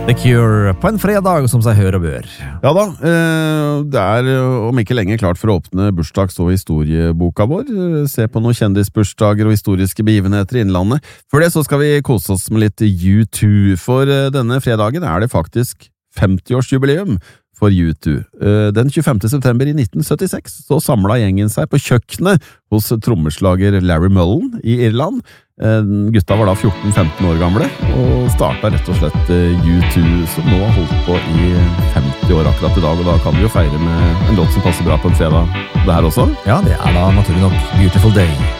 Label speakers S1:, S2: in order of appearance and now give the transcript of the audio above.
S1: The Cure på en fredag som seg hør og bør.
S2: Ja da, det om ikke lenge klart for å åpne bursdags- og historieboka vår. Se på noen kjendisbursdager og historiske begivenheter i innlandet. Før det så skal vi kose oss med litt U2, for denne fredagen det faktisk 50-årsjubileum for U2. Den 25. september i 1976 så samlet gjengen seg på kjøkkenet hos trommeslager Larry Mullen i Irland. Gutta var da 14-15 år gamle, og startet rett og slett U2, som nå har holdt på i 50 år akkurat i dag, og da kan vi jo feire med en låt som passer bra på en fredag, det her også.
S1: Ja, det da naturlig nok Beautiful Day.